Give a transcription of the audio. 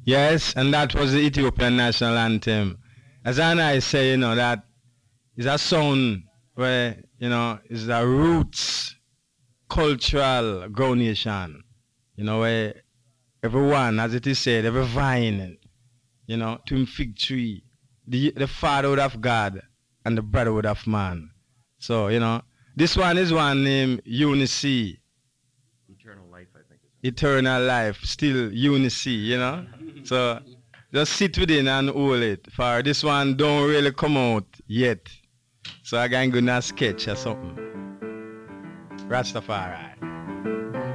Yes, and that was the Ethiopian national anthem. As I say, that is a song where, is the roots, cultural groundation, where everyone, as it is said, every vine, to fig tree, the fatherhood of God and the brotherhood of man. So, this one is one named Unicy. Eternal life, I think. Eternal life, still Unicy, So just sit within and hold it. For this one don't really come out yet. So I can go and sketch or something. Rastafari.